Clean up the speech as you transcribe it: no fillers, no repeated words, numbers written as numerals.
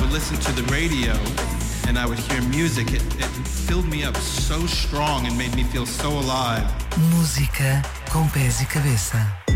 would listen to the radio and I would hear music, it filled me up so strong and made me feel so alive. Música com pés e cabeça.